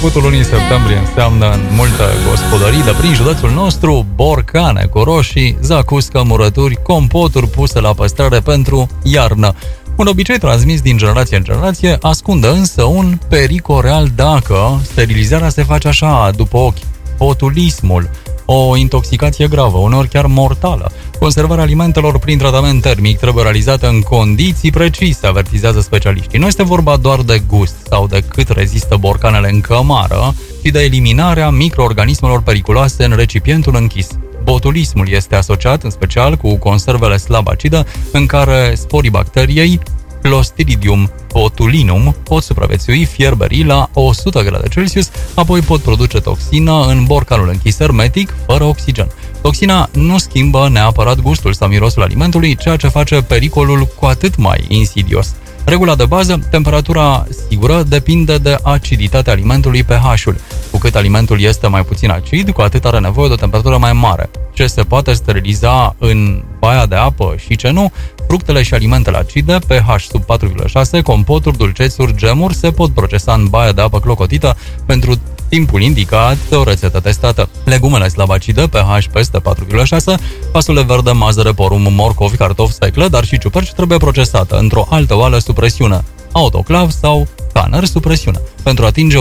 Începutul lunii septembrie înseamnă în multe gospodării de prin județul nostru borcane cu roșii, zacuscă, murături, compoturi puse la păstrare pentru iarnă. Un obicei transmis din generație în generație ascunde însă un pericol real dacă sterilizarea se face așa, după ochi. Botulismul, o intoxicație gravă, uneori chiar mortală. Conservarea alimentelor prin tratament termic trebuie realizată în condiții precise, avertizează specialiștii. Nu este vorba doar de gust sau de cât rezistă borcanele în cămară, ci de eliminarea microorganismelor periculoase în recipientul închis. Botulismul este asociat în special cu conservele slab acide în care sporii bacteriei Clostridium botulinum pot supraviețui fierberii la 100 grade Celsius, apoi pot produce toxină în borcanul închis hermetic, fără oxigen. Toxina nu schimbă neapărat gustul sau mirosul alimentului, ceea ce face pericolul cu atât mai insidios. Regula de bază, temperatura sigură depinde de aciditatea alimentului, pH-ul. Cu cât alimentul este mai puțin acid, cu atât are nevoie de o temperatură mai mare. Ce se poate steriliza în baia de apă și ce nu? Fructele și alimentele acide, pH sub 4,6, compoturi, dulcețuri, gemuri se pot procesa în baia de apă clocotită pentru timpul indicat de o rețetă testată. Legumele slab acide, pH peste 4,6, fasole verde, mazăre, porum, morcovi, cartofi, specle, dar și ciuperci trebuie procesată într-o altă oală sub presiune, autoclav sau canner sub presiune, pentru a atinge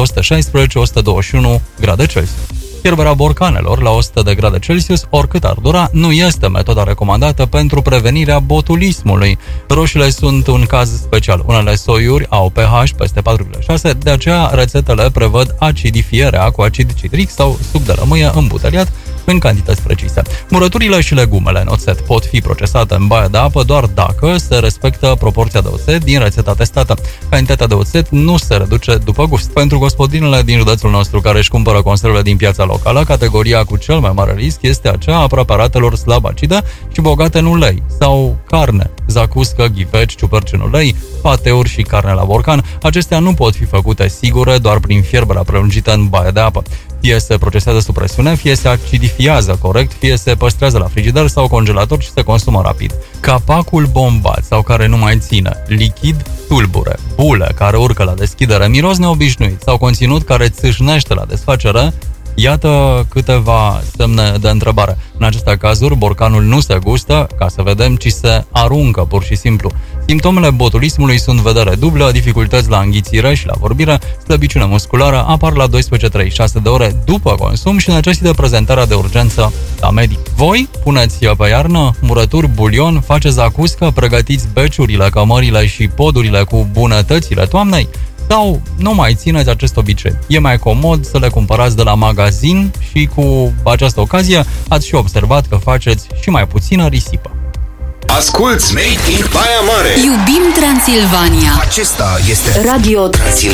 116-121 grade Celsius. Fierberea borcanelor la 100 de grade Celsius, oricât ar dura, nu este metoda recomandată pentru prevenirea botulismului. Roșiile sunt un caz special. Unele soiuri au pH peste 4,6, de aceea rețetele prevăd acidifierea cu acid citric sau suc de lămâie îmbuteliat în cantități precise. Murăturile și legumele în oțet pot fi procesate în baia de apă doar dacă se respectă proporția de oțet din rețeta testată. Cantitatea de oțet nu se reduce după gust. Pentru gospodinele din județul nostru care își cumpără conserve din piața locală, categoria cu cel mai mare risc este aceea a preparatelor slab acide și bogate în ulei sau carne, zacuscă, ghiveci, ciuperci în ulei, pateuri și carne la borcan. Acestea nu pot fi făcute sigure doar prin fierberea prelungită în baie de apă. Fie se procesează sub presiune, fie se acidifiază corect, fie se păstrează la frigider sau congelator și se consumă rapid. Capacul bombat sau care nu mai ține, lichid tulbure, bule care urcă la deschidere, miros neobișnuit sau conținut care țâșnește la desfacere, iată câteva semne de întrebare. În aceste cazuri, borcanul nu se gustă, ca să vedem, ci se aruncă pur și simplu. Simptomele botulismului sunt vedere dublă, dificultăți la înghițire și la vorbire, slăbiciune musculară, apar la 12-36 de ore după consum și necesită prezentarea de urgență la medic. Voi puneți pe iarnă murături, bulion, faceți zacuscă, pregătiți beciurile, cămările și podurile cu bunătățile toamnei? Sau nu mai țineți acest obicei? E mai comod să le cumpărați de la magazin și cu această ocazie ați și observat că faceți și mai puțină risipă. Asculți Made in Baia Mare. Iubim Transilvania. Acesta este Radio Transilvania.